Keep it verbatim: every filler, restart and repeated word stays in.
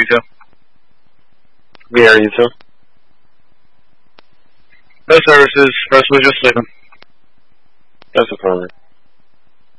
you too. We hear you too. No services. Rest was just sleeping. That's a problem.